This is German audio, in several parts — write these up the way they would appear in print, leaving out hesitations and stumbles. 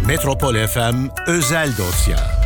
Metropol FM özel dosya.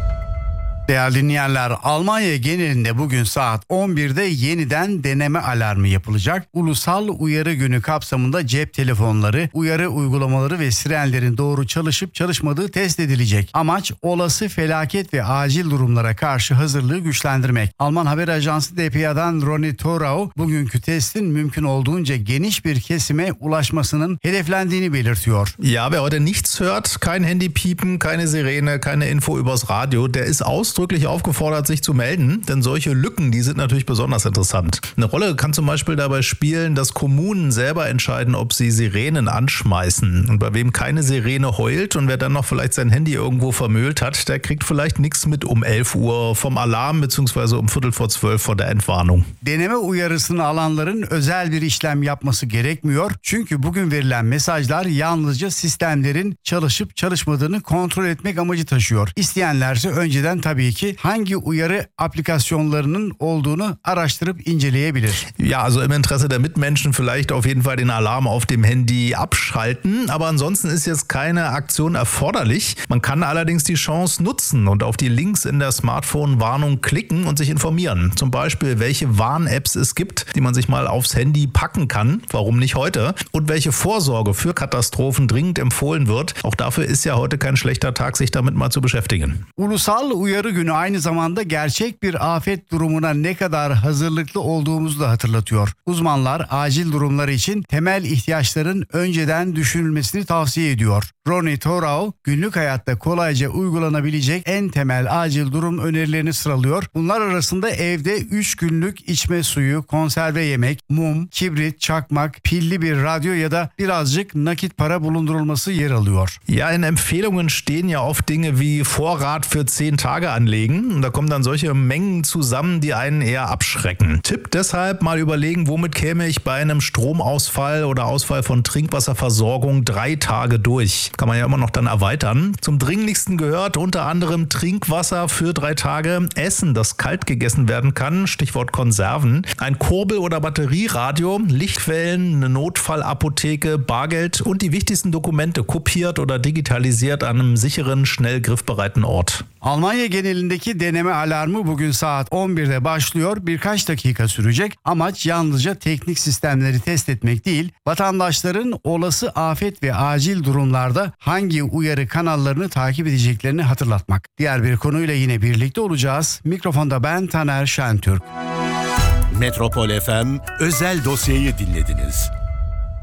Değerli dinleyenler, Almanya genelinde bugün saat 11'de yeniden deneme alarmı yapılacak. Ulusal Uyarı Günü kapsamında cep telefonları, uyarı uygulamaları ve sirenlerin doğru çalışıp çalışmadığı test edilecek. Amaç olası felaket ve acil durumlara karşı hazırlığı güçlendirmek. Alman haber ajansı dpa'dan Ronny Thorau bugünkü testin mümkün olduğunca geniş bir kesime ulaşmasının hedeflendiğini belirtiyor. Ja, wer heute nichts hört, kein Handy piepen, keine Sirene, keine Info übers Radio, der ist ausdrücklich aufgefordert, sich zu melden, denn solche Lücken, die sind natürlich besonders interessant. Eine Rolle kann zum Beispiel dabei spielen, dass Kommunen selber entscheiden, ob sie Sirenen anschmeißen. Und bei wem keine Sirene heult und wer dann noch vielleicht sein Handy irgendwo vermüllt hat, der kriegt vielleicht nichts mit um 11 Uhr vom Alarm bzw. um 11:45 von der Entwarnung. Deneme uyarısını alanların özel bir işlem yapması gerekmiyor. Çünkü bugün verilen mesajlar yalnızca sistemlerin çalışıp çalışmadığını kontrol etmek amacı taşıyor. İsteyenlerse önceden tabii ki hangi uyarı aplikasyonlarının olduğunu araştırıp inceleyebilir. Ja, also im Interesse der Mitmenschen vielleicht auf jeden Fall den Alarm auf dem Handy abschalten, aber ansonsten ist jetzt keine Aktion erforderlich. Man kann allerdings die Chance nutzen und auf die Links in der Smartphone-Warnung klicken und sich informieren. Zum Beispiel, welche Warn-Apps es gibt, die man sich mal aufs Handy packen kann, warum nicht heute, und welche Vorsorge für Katastrophen dringend empfohlen wird. Auch dafür ist ja heute kein schlechter Tag, sich damit mal zu beschäftigen. Ulusal Uyarı Günü aynı zamanda gerçek bir afet durumuna ne kadar hazırlıklı olduğumuzu da hatırlatıyor. Uzmanlar acil durumlar için temel ihtiyaçların önceden düşünülmesini tavsiye ediyor. Ronny Thorau günlük hayatta kolayca uygulanabilecek en temel acil durum önerilerini sıralıyor. Bunlar arasında evde 3 günlük içme suyu, konserve yemek, mum, kibrit, çakmak, pilli bir radyo ya da birazcık nakit para bulundurulması yer alıyor. Ja, in Empfehlungen stehen ja oft Dinge wie Vorrat für 10 Tage anlegen. Und da kommen dann solche Mengen zusammen, die einen eher abschrecken. Tipp deshalb mal überlegen, womit käme ich bei einem Stromausfall oder Ausfall von Trinkwasserversorgung 3 Tage durch. Kann man ja immer noch dann erweitern. Zum Dringlichsten gehört unter anderem Trinkwasser für 3 Tage, Essen, das kalt gegessen werden kann, Stichwort Konserven, ein Kurbel- oder Batterieradio, Lichtquellen, eine Notfallapotheke, Bargeld und die wichtigsten Dokumente kopiert oder digitalisiert an einem sicheren, schnell griffbereiten Ort. Almanya genelindeki deneme alarmı bugün saat 11'de başlıyor. Birkaç dakika sürecek. Amaç yalnızca teknik sistemleri test etmek değil, vatandaşların olası afet ve acil durumlarda hangi uyarı kanallarını takip edeceklerini hatırlatmak. Diğer bir konuyla yine birlikte olacağız. Mikrofonda ben Taner Şentürk. Metropol FM özel dosyayı dinlediniz.